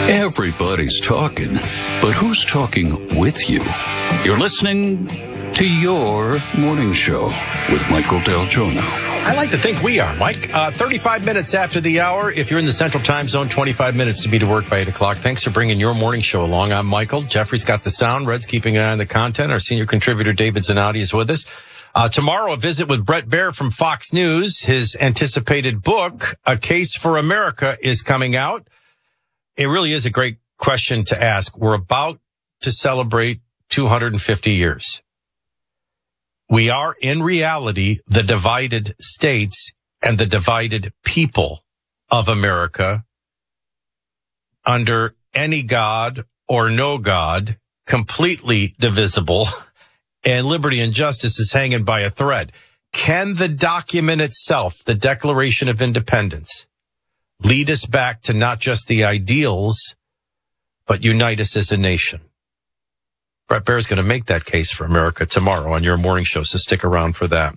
Everybody's talking, but who's talking with you? You're listening to Your Morning Show with Michael Del Giorno. I like to think we are, Mike. 35 minutes after the hour. If you're in the Central Time Zone, 25 minutes to be to work by 8 o'clock. Thanks for bringing Your Morning Show along. I'm Michael. Jeffrey's got the sound. Red's keeping an eye on the content. Our senior contributor, David Zanotti, is with us. Tomorrow, a visit with Bret Baier from Fox News. His anticipated book, A Case for America, is coming out. It really is a great question to ask. We're about to celebrate 250 years. We are, in reality, the divided states and the divided people of America under any God or no God, completely divisible, and liberty and justice is hanging by a thread. Can the document itself, the Declaration of Independence, lead us back to not just the ideals, but unite us as a nation? Bret Baier is going to make that case for America tomorrow on Your Morning Show, so stick around for that.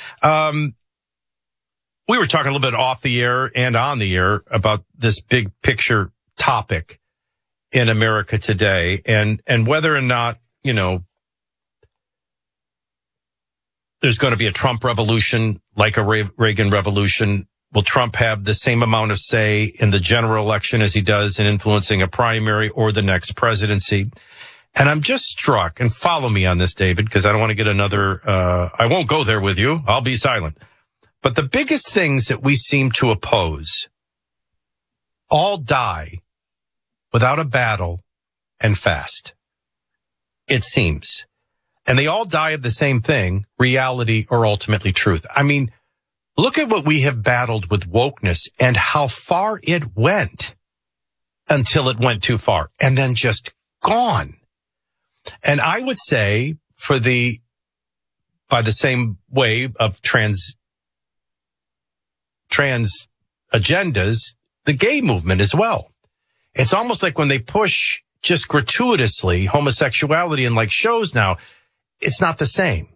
We were talking a little bit off the air and on the air about this big picture topic in America today, and whether or not, you know, there's going to be a Trump revolution like a Reagan revolution. Will Trump have the same amount of say in the general election as he does in influencing a primary or the next presidency? And I'm just struck, and follow me on this, David, because I don't want to get another, I won't go there with you. I'll be silent. But the biggest things that we seem to oppose all die without a battle and fast, it seems. And they all die of the same thing, reality or ultimately truth. I mean, look at what we have battled with wokeness and how far it went until it went too far and then just gone. And I would say by the same way of trans agendas, the gay movement as well. It's almost like when they push just gratuitously homosexuality in like shows now, it's not the same.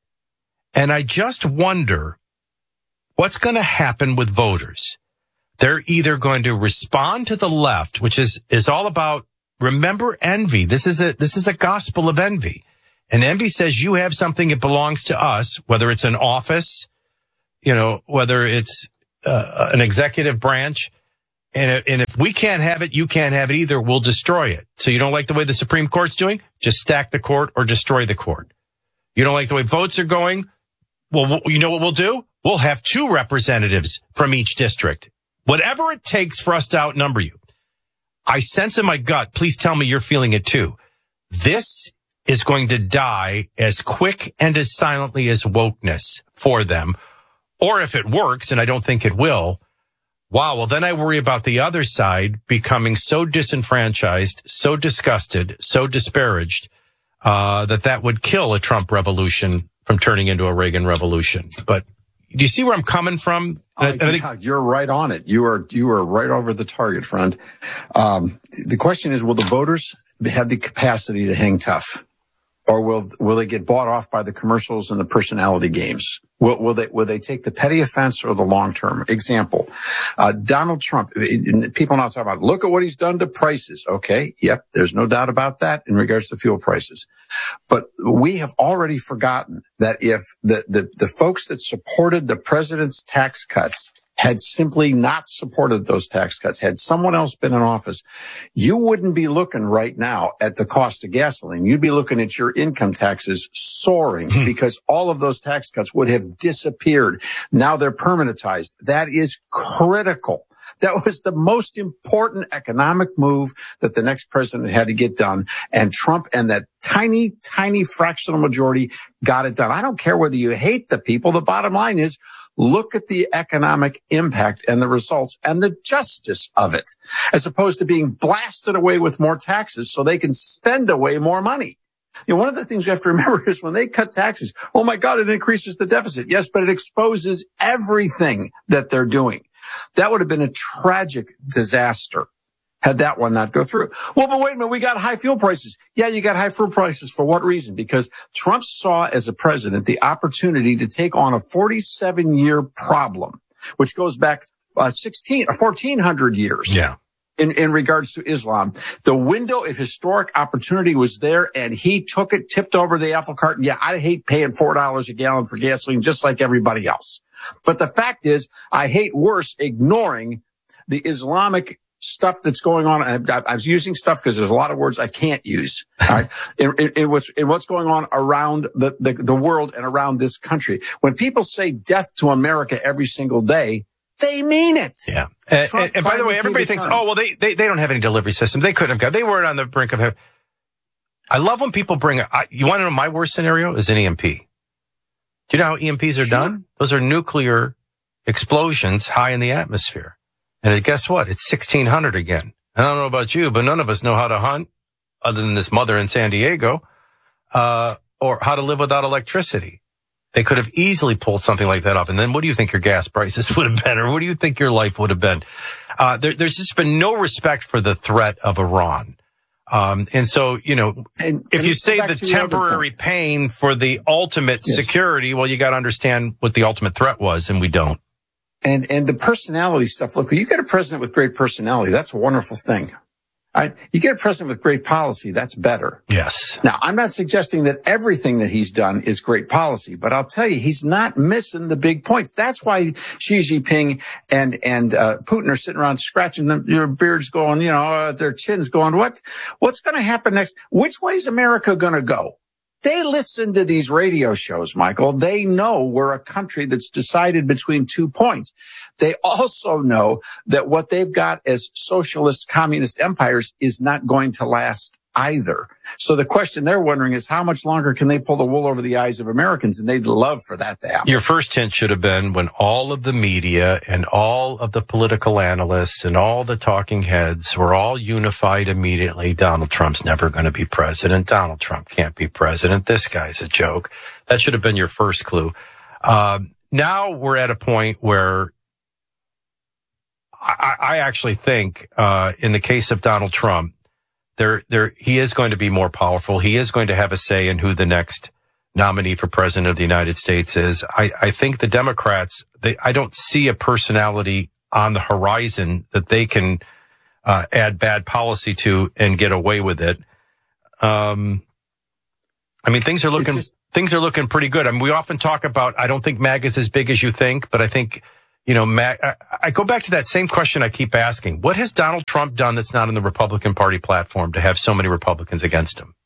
And I just wonder what's going to happen with voters. They're either going to respond to the left, which is all about, remember, envy. This is a gospel of envy. And envy says you have something that belongs to us, whether it's an office, you know, whether it's an executive branch. And if we can't have it, you can't have it either. We'll destroy it. So you don't like the way the Supreme Court's doing? Just stack the court or destroy the court. You don't like the way votes are going? Well, you know what we'll do? We'll have 2 representatives from each district. Whatever it takes for us to outnumber you. I sense in my gut, please tell me you're feeling it too. This is going to die as quick and as silently as wokeness for them. Or if it works, and I don't think it will, wow, well then I worry about the other side becoming so disenfranchised, so disgusted, so disparaged, that would kill a Trump revolution from turning into a Reagan revolution. But do you see where I'm coming from? I think you're right on it. You are right over the target, friend. The question is, will the voters have the capacity to hang tough? Or will they get bought off by the commercials and the personality games? Will they take the petty offense or the long term? Example, Donald Trump, people now talk about, look at what he's done to prices. Okay. Yep. There's no doubt about that in regards to fuel prices. But we have already forgotten that if the folks that supported the president's tax cuts had simply not supported those tax cuts, had someone else been in office, you wouldn't be looking right now at the cost of gasoline. You'd be looking at your income taxes soaring because all of those tax cuts would have disappeared. Now they're permanentized. That is critical. That was the most important economic move that the next president had to get done. And Trump and that tiny, tiny fractional majority got it done. I don't care whether you hate the people. The bottom line is, look at the economic impact and the results and the justice of it, as opposed to being blasted away with more taxes so they can spend away more money. You know, one of the things you have to remember is when they cut taxes, oh my God, it increases the deficit. Yes, but it exposes everything that they're doing. That would have been a tragic disaster had that one not go through. Well, but wait a minute, we got high fuel prices. Yeah, you got high fuel prices. For what reason? Because Trump saw as a president the opportunity to take on a 47-year problem, which goes back 1,400 years. Yeah. in regards to Islam. The window of historic opportunity was there, and he took it, tipped over the apple cart. And yeah, I hate paying $4 a gallon for gasoline just like everybody else. But the fact is, I hate worse ignoring the Islamic stuff that's going on. I was using stuff because there's a lot of words I can't use. All right, in what's going on around the world and around this country. When people say death to America every single day, they mean it. Yeah. And by the way, everybody thinks, oh, well, they don't have any delivery system. They couldn't have got, they were on the brink of heaven. I love when people bring, you want to know my worst scenario is an EMP. Do you know how EMPs are done? Those are nuclear explosions high in the atmosphere. And guess what? It's 1600 again. I don't know about you, but none of us know how to hunt other than this mother in San Diego, or how to live without electricity. They could have easily pulled something like that off. And then what do you think your gas prices would have been? Or what do you think your life would have been? There's just been no respect for the threat of Iran. And so, you know, if you say the temporary pain for the ultimate security, well, you got to understand what the ultimate threat was, and we don't. And the personality stuff, look, you get a president with great personality. That's a wonderful thing. You get a president with great policy. That's better. Yes. Now, I'm not suggesting that everything that he's done is great policy, but I'll tell you, he's not missing the big points. That's why Xi Jinping and Putin are sitting around scratching their beards going, you know, their chins going, what's going to happen next? Which way is America going to go? They listen to these radio shows, Michael. They know we're a country that's decided between 2 points. They also know that what they've got as socialist communist empires is not going to last either. So the question they're wondering is how much longer can they pull the wool over the eyes of Americans? And they'd love for that to happen. Your first hint should have been when all of the media and all of the political analysts and all the talking heads were all unified immediately. Donald Trump's never going to be president. Donald Trump can't be president. This guy's a joke. That should have been your first clue. Now we're at a point where I actually think, in the case of Donald Trump, he is going to be more powerful. He is going to have a say in who the next nominee for president of the United States is. I think the Democrats, I don't see a personality on the horizon that they can add bad policy to and get away with it. I mean, things are looking pretty good. I mean, we often talk about, I don't think MAGA is as big as you think, but I think, you know, I go back to that same question I keep asking. What has Donald Trump done that's not in the Republican Party platform to have so many Republicans against him?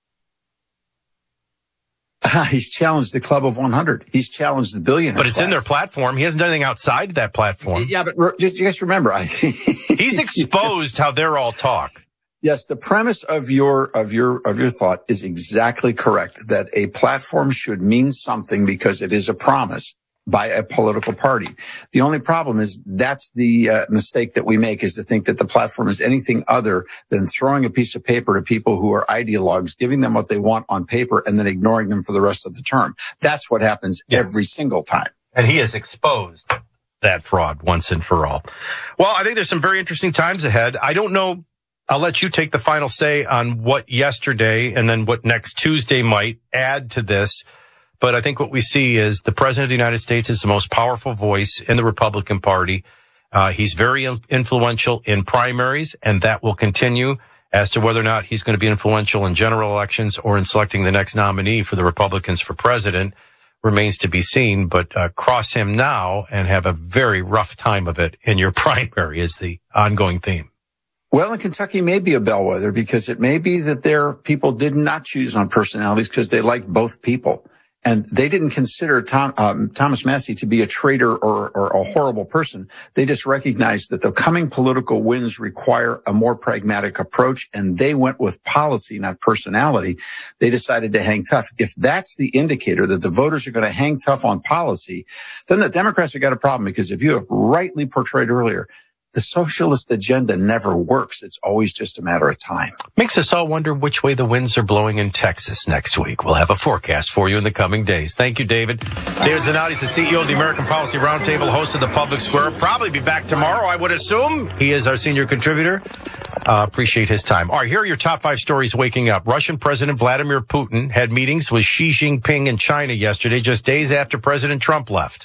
He's challenged the Club of 100. He's challenged the billionaire. But it's in their platform. He hasn't done anything outside that platform. Yeah, but just remember, he's exposed how they're all talk. Yes, the premise of your thought is exactly correct. That a platform should mean something because it is a promise by a political party. The only problem is that's the mistake that we make, is to think that the platform is anything other than throwing a piece of paper to people who are ideologues, giving them what they want on paper, and then ignoring them for the rest of the term. That's what happens every single time. And he has exposed that fraud once and for all. Well, I think there's some very interesting times ahead. I don't know. I'll let you take the final say on what yesterday and then what next Tuesday might add to this. But I think what we see is the president of the United States is the most powerful voice in the Republican Party. He's very influential in primaries, and that will continue. As to whether or not he's going to be influential in general elections or in selecting the next nominee for the Republicans for president remains to be seen. But cross him now and have a very rough time of it in your primary is the ongoing theme. Well, in Kentucky may be a bellwether, because it may be that their people did not choose on personalities because they liked both people. And they didn't consider Thomas Massie to be a traitor or a horrible person. They just recognized that the coming political winds require a more pragmatic approach, and they went with policy, not personality. They decided to hang tough. If that's the indicator that the voters are going to hang tough on policy, then the Democrats have got a problem, because if you have rightly portrayed earlier, the socialist agenda never works. It's always just a matter of time. Makes us all wonder which way the winds are blowing in Texas next week. We'll have a forecast for you in the coming days. Thank you, David. David Zanotti is the CEO of the American Policy Roundtable, host of the Public Square. Probably be back tomorrow, I would assume. He is our senior contributor. Appreciate his time. All right, here are your top 5 stories waking up. Russian President Vladimir Putin had meetings with Xi Jinping in China yesterday, just days after President Trump left.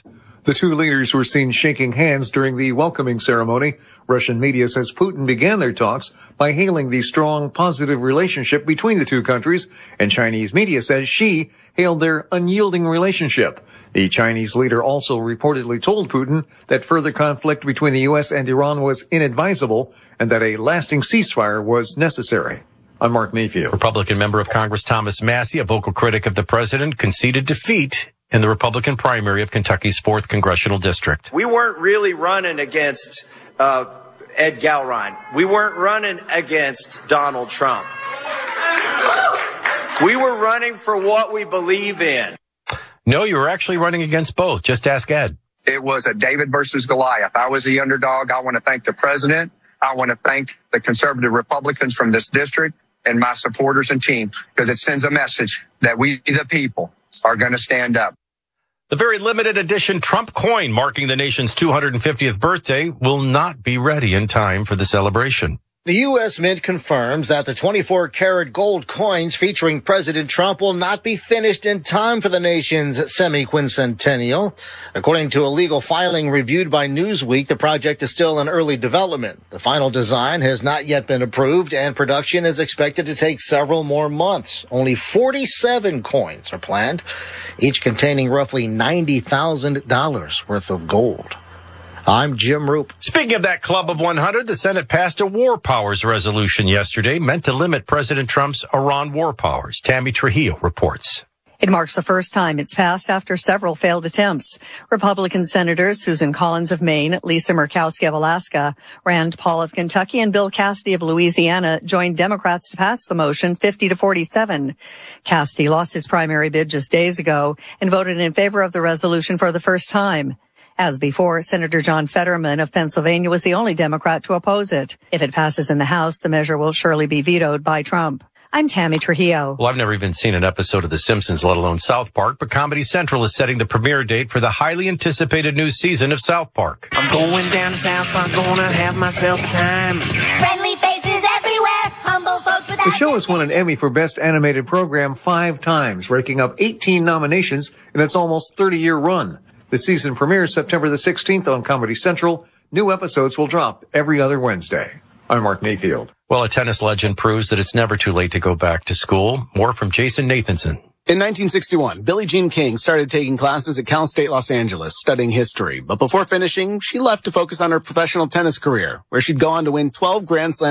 The two leaders were seen shaking hands during the welcoming ceremony. Russian media says Putin began their talks by hailing the strong, positive relationship between the two countries, and Chinese media says Xi hailed their unyielding relationship. The Chinese leader also reportedly told Putin that further conflict between the U.S. and Iran was inadvisable and that a lasting ceasefire was necessary. I'm Mark Mayfield. Republican member of Congress Thomas Massie, a vocal critic of the president, conceded defeat in the Republican primary of Kentucky's 4th congressional district. We weren't really running against Ed Gowron. We weren't running against Donald Trump. We were running for what we believe in. No, you were actually running against both. Just ask Ed. It was a David versus Goliath. I was the underdog. I want to thank the president. I want to thank the conservative Republicans from this district and my supporters and team, because it sends a message that we, the people, are going to stand up. The very limited edition Trump coin marking the nation's 250th birthday will not be ready in time for the celebration. The U.S. Mint confirms that the 24-karat gold coins featuring President Trump will not be finished in time for the nation's semi-quincentennial. According to a legal filing reviewed by Newsweek, the project is still in early development. The final design has not yet been approved, and production is expected to take several more months. Only 47 coins are planned, each containing roughly $90,000 worth of gold. I'm Jim Roop. Speaking of that club of 100, the Senate passed a war powers resolution yesterday meant to limit President Trump's Iran war powers. Tammy Trujillo reports. It marks the first time it's passed after several failed attempts. Republican Senators Susan Collins of Maine, Lisa Murkowski of Alaska, Rand Paul of Kentucky, and Bill Cassidy of Louisiana joined Democrats to pass the motion 50-47. Cassidy lost his primary bid just days ago and voted in favor of the resolution for the first time. As before, Senator John Fetterman of Pennsylvania was the only Democrat to oppose it. If it passes in the House, the measure will surely be vetoed by Trump. I'm Tammy Trujillo. Well, I've never even seen an episode of The Simpsons, let alone South Park, but Comedy Central is setting the premiere date for the highly anticipated new season of South Park. I'm going down to South Park, gonna have myself a time. Friendly faces everywhere, humble folks without... The show has won an Emmy for Best Animated Program 5 times, raking up 18 nominations in its almost 30-year run. The season premieres September the 16th on Comedy Central. New episodes will drop every other Wednesday. I'm Mark Mayfield. Well, a tennis legend proves that it's never too late to go back to school. More from Jason Nathanson. In 1961, Billie Jean King started taking classes at Cal State Los Angeles, studying history. But before finishing, she left to focus on her professional tennis career, where she'd go on to win 12 Grand Slams